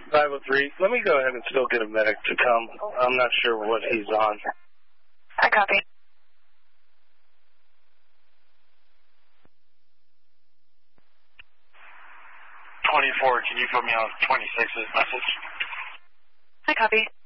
503. Let me go ahead and still get a medic to come. I'm not sure what he's on. I copy. 24, can you put me on 26's message? I copy.